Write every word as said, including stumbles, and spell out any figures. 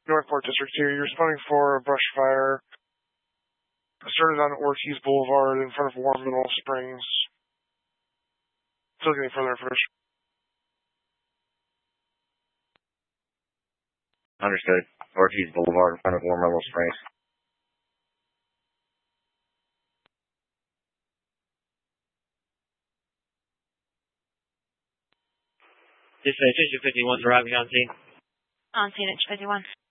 Northport District two. You're responding for a brush fire started on Ortiz Boulevard in front of Warm Mineral Springs. Still getting further information. Understood. Ortiz Boulevard in front of Warm Mineral Springs. Dispatch, engine fifty-one's arriving on scene. On scene, engine fifty-one.